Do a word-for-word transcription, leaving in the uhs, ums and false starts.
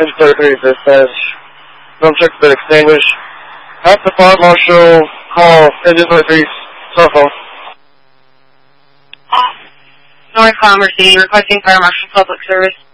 Engine thirty-three dispatch. Don't check the extinguish. Have the fire marshal call Engine thirty-three's cell phone. North Commerce City, requesting fire marshal public service.